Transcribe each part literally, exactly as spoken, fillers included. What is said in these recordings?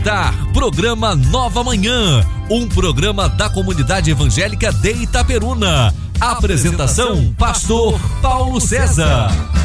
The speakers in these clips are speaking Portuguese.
Tar, programa Nova Manhã, um programa da comunidade evangélica de Itaperuna. Apresentação, pastor Paulo César.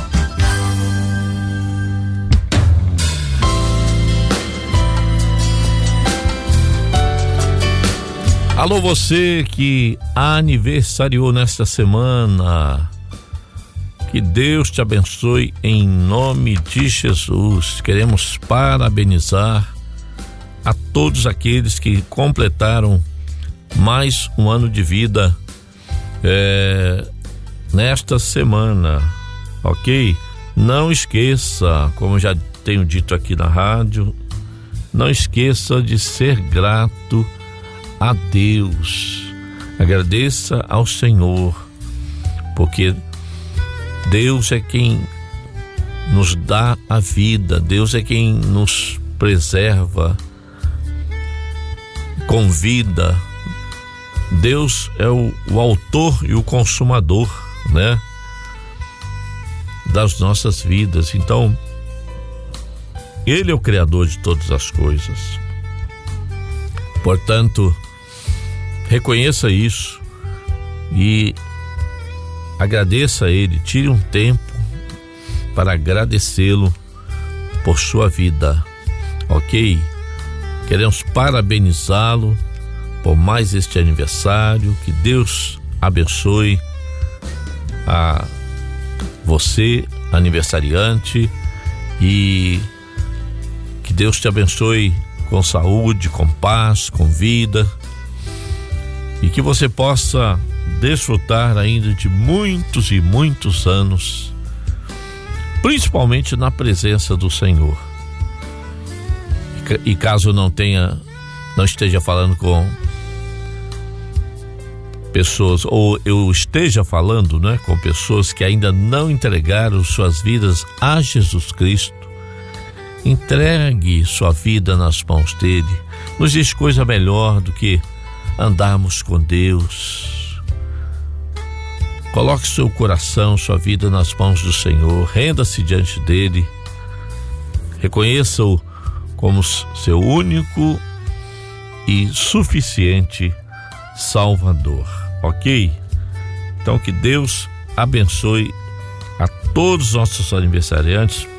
Alô, você que aniversariou nesta semana. Que Deus te abençoe em nome de Jesus. Queremos parabenizar a todos aqueles que completaram mais um ano de vida é, nesta semana, ok? Não esqueça, como já tenho dito aqui na rádio, não esqueça de ser grato a Deus. Agradeça ao Senhor, porque Deus é quem nos dá a vida, Deus é quem nos preserva, convida. Deus é o, o autor e o consumador, né, das nossas vidas. Então, Ele é o criador de todas as coisas. Portanto, reconheça isso e agradeça a Ele, tire um tempo para agradecê-lo por sua vida, ok? Queremos parabenizá-lo por mais este aniversário. Que Deus abençoe a você, aniversariante, e que Deus te abençoe com saúde, com paz, com vida, e que você possa desfrutar ainda de muitos e muitos anos, principalmente na presença do Senhor. E caso não tenha, não esteja falando com pessoas, ou eu esteja falando, né, com pessoas que ainda não entregaram suas vidas a Jesus Cristo, entregue sua vida nas mãos dele. Não existe coisa melhor do que andarmos com Deus. Coloque seu coração, sua vida nas mãos do Senhor, renda-se diante dele, reconheça-o como seu único e suficiente Salvador, ok? Então que Deus abençoe a todos os nossos aniversariantes.